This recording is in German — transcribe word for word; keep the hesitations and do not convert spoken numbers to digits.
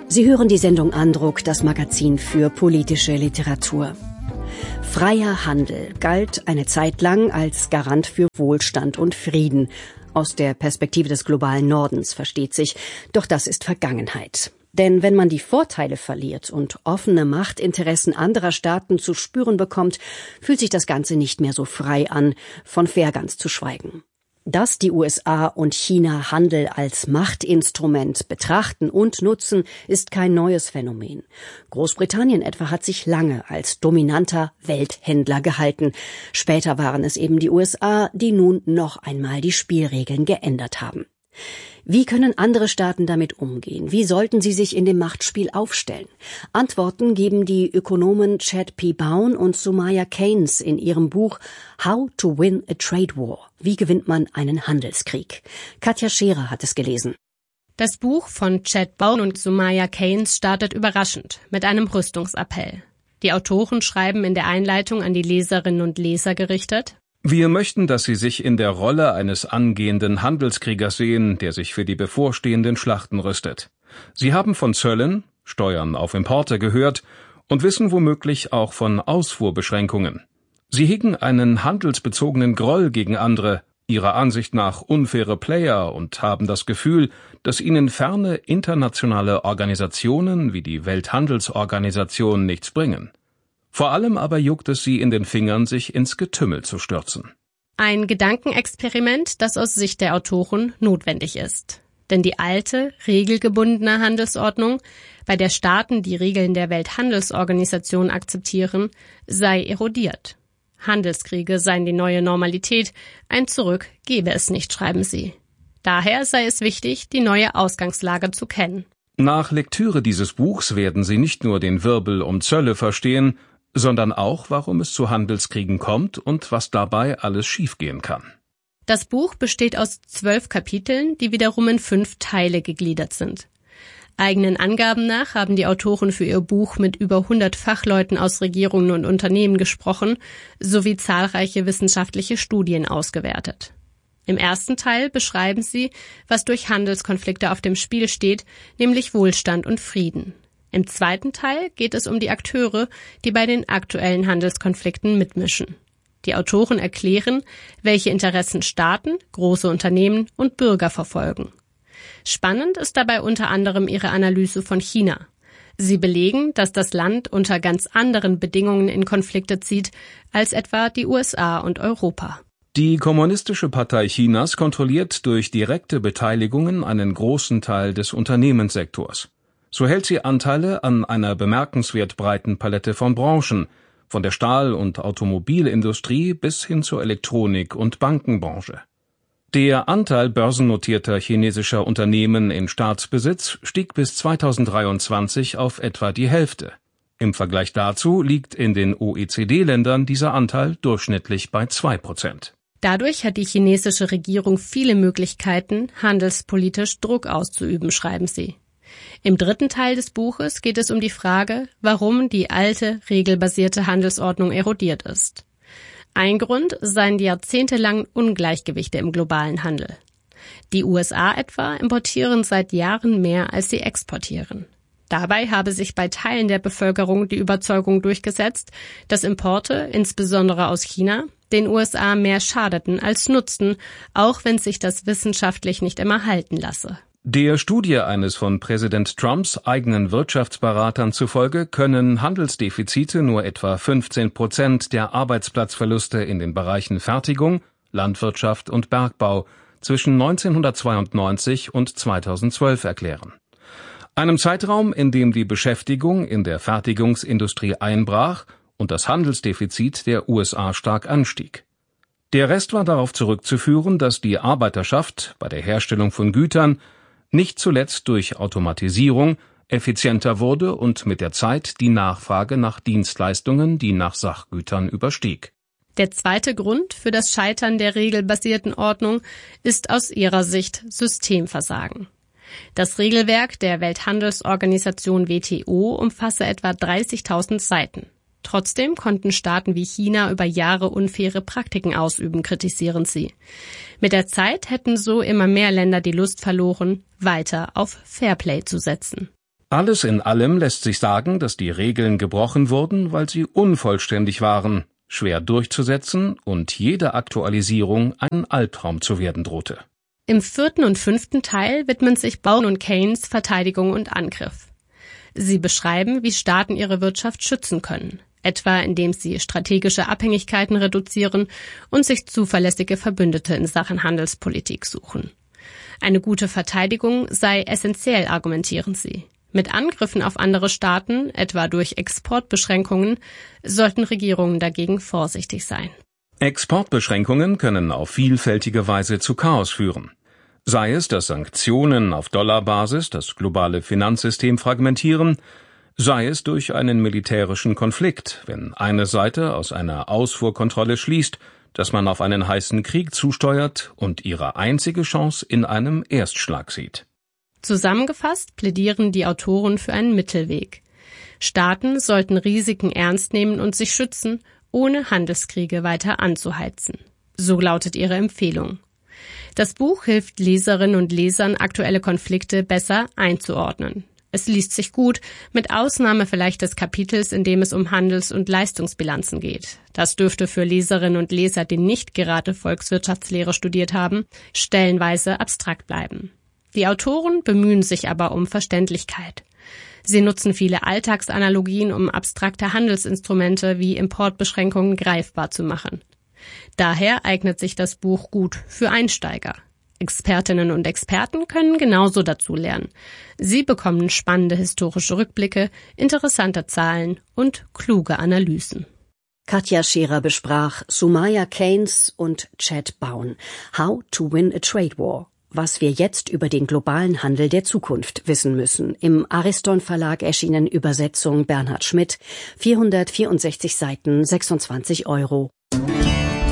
Sie hören die Sendung Andruck, das Magazin für politische Literatur. Freier Handel galt eine Zeit lang als Garant für Wohlstand und Frieden. Aus der Perspektive des globalen Nordens, versteht sich. Doch das ist Vergangenheit. Denn wenn man die Vorteile verliert und offene Machtinteressen anderer Staaten zu spüren bekommt, fühlt sich das Ganze nicht mehr so frei an, von fair ganz zu schweigen. Dass die U S A und China Handel als Machtinstrument betrachten und nutzen, ist kein neues Phänomen. Großbritannien etwa hat sich lange als dominanter Welthändler gehalten. Später waren es eben die U S A, die nun noch einmal die Spielregeln geändert haben. Wie können andere Staaten damit umgehen? Wie sollten sie sich in dem Machtspiel aufstellen? Antworten geben die Ökonomen Chad P. Bown und Sumaya Keynes in ihrem Buch How to Win a Trade War. Wie gewinnt man einen Handelskrieg? Katja Scherer hat es gelesen. Das Buch von Chad Bown und Sumaya Keynes startet überraschend mit einem Rüstungsappell. Die Autoren schreiben in der Einleitung an die Leserinnen und Leser gerichtet: Wir möchten, dass Sie sich in der Rolle eines angehenden Handelskriegers sehen, der sich für die bevorstehenden Schlachten rüstet. Sie haben von Zöllen, Steuern auf Importe gehört und wissen womöglich auch von Ausfuhrbeschränkungen. Sie hegen einen handelsbezogenen Groll gegen andere, ihrer Ansicht nach unfaire Player, und haben das Gefühl, dass ihnen ferne internationale Organisationen wie die Welthandelsorganisation nichts bringen. Vor allem aber juckt es sie in den Fingern, sich ins Getümmel zu stürzen. Ein Gedankenexperiment, das aus Sicht der Autoren notwendig ist. Denn die alte, regelgebundene Handelsordnung, bei der Staaten die Regeln der Welthandelsorganisation akzeptieren, sei erodiert. Handelskriege seien die neue Normalität, ein Zurück gebe es nicht, schreiben sie. Daher sei es wichtig, die neue Ausgangslage zu kennen. Nach Lektüre dieses Buchs werden Sie nicht nur den Wirbel um Zölle verstehen, sondern auch, warum es zu Handelskriegen kommt und was dabei alles schiefgehen kann. Das Buch besteht aus zwölf Kapiteln, die wiederum in fünf Teile gegliedert sind. Eigenen Angaben nach haben die Autoren für ihr Buch mit über hundert Fachleuten aus Regierungen und Unternehmen gesprochen, sowie zahlreiche wissenschaftliche Studien ausgewertet. Im ersten Teil beschreiben sie, was durch Handelskonflikte auf dem Spiel steht, nämlich Wohlstand und Frieden. Im zweiten Teil geht es um die Akteure, die bei den aktuellen Handelskonflikten mitmischen. Die Autoren erklären, welche Interessen Staaten, große Unternehmen und Bürger verfolgen. Spannend ist dabei unter anderem ihre Analyse von China. Sie belegen, dass das Land unter ganz anderen Bedingungen in Konflikte zieht als etwa die U S A und Europa. Die Kommunistische Partei Chinas kontrolliert durch direkte Beteiligungen einen großen Teil des Unternehmenssektors. So hält sie Anteile an einer bemerkenswert breiten Palette von Branchen, von der Stahl- und Automobilindustrie bis hin zur Elektronik- und Bankenbranche. Der Anteil börsennotierter chinesischer Unternehmen in Staatsbesitz stieg bis zweitausenddreiundzwanzig auf etwa die Hälfte. Im Vergleich dazu liegt in den O E C D-Ländern dieser Anteil durchschnittlich bei zwei Prozent. Dadurch hat die chinesische Regierung viele Möglichkeiten, handelspolitisch Druck auszuüben, schreiben sie. Im dritten Teil des Buches geht es um die Frage, warum die alte, regelbasierte Handelsordnung erodiert ist. Ein Grund seien die jahrzehntelangen Ungleichgewichte im globalen Handel. Die U S A etwa importieren seit Jahren mehr, als sie exportieren. Dabei habe sich bei Teilen der Bevölkerung die Überzeugung durchgesetzt, dass Importe, insbesondere aus China, den U S A mehr schadeten als nutzten, auch wenn sich das wissenschaftlich nicht immer halten lasse. Der Studie eines von Präsident Trumps eigenen Wirtschaftsberatern zufolge können Handelsdefizite nur etwa fünfzehn Prozent der Arbeitsplatzverluste in den Bereichen Fertigung, Landwirtschaft und Bergbau zwischen neunzehnhundertzweiundneunzig und zweitausendzwölf erklären. Einem Zeitraum, in dem die Beschäftigung in der Fertigungsindustrie einbrach und das Handelsdefizit der U S A stark anstieg. Der Rest war darauf zurückzuführen, dass die Arbeiterschaft bei der Herstellung von Gütern nicht zuletzt durch Automatisierung effizienter wurde und mit der Zeit die Nachfrage nach Dienstleistungen, die nach Sachgütern überstieg. Der zweite Grund für das Scheitern der regelbasierten Ordnung ist aus ihrer Sicht Systemversagen. Das Regelwerk der Welthandelsorganisation W T O umfasse etwa dreißigtausend Seiten. Trotzdem konnten Staaten wie China über Jahre unfaire Praktiken ausüben, kritisieren sie. Mit der Zeit hätten so immer mehr Länder die Lust verloren, weiter auf Fairplay zu setzen. Alles in allem lässt sich sagen, dass die Regeln gebrochen wurden, weil sie unvollständig waren, schwer durchzusetzen und jede Aktualisierung ein Albtraum zu werden drohte. Im vierten und fünften Teil widmen sich Bowen und Keynes Verteidigung und Angriff. Sie beschreiben, wie Staaten ihre Wirtschaft schützen können, etwa indem sie strategische Abhängigkeiten reduzieren und sich zuverlässige Verbündete in Sachen Handelspolitik suchen. Eine gute Verteidigung sei essentiell, argumentieren sie. Mit Angriffen auf andere Staaten, etwa durch Exportbeschränkungen, sollten Regierungen dagegen vorsichtig sein. Exportbeschränkungen können auf vielfältige Weise zu Chaos führen. Sei es, dass Sanktionen auf Dollarbasis das globale Finanzsystem fragmentieren, sei es durch einen militärischen Konflikt, wenn eine Seite aus einer Ausfuhrkontrolle schließt, dass man auf einen heißen Krieg zusteuert und ihre einzige Chance in einem Erstschlag sieht. Zusammengefasst plädieren die Autoren für einen Mittelweg. Staaten sollten Risiken ernst nehmen und sich schützen, ohne Handelskriege weiter anzuheizen. So lautet ihre Empfehlung. Das Buch hilft Leserinnen und Lesern, aktuelle Konflikte besser einzuordnen. Es liest sich gut, mit Ausnahme vielleicht des Kapitels, in dem es um Handels- und Leistungsbilanzen geht. Das dürfte für Leserinnen und Leser, die nicht gerade Volkswirtschaftslehre studiert haben, stellenweise abstrakt bleiben. Die Autoren bemühen sich aber um Verständlichkeit. Sie nutzen viele Alltagsanalogien, um abstrakte Handelsinstrumente wie Importbeschränkungen greifbar zu machen. Daher eignet sich das Buch gut für Einsteiger. Expertinnen und Experten können genauso dazulernen. Sie bekommen spannende historische Rückblicke, interessante Zahlen und kluge Analysen. Katja Scherer besprach Sumaya Keynes und Chad Bowen. How to win a trade war. Was wir jetzt über den globalen Handel der Zukunft wissen müssen. Im Ariston Verlag erschienen, Übersetzung Bernhard Schmidt, vierhundertvierundsechzig Seiten, sechsundzwanzig Euro.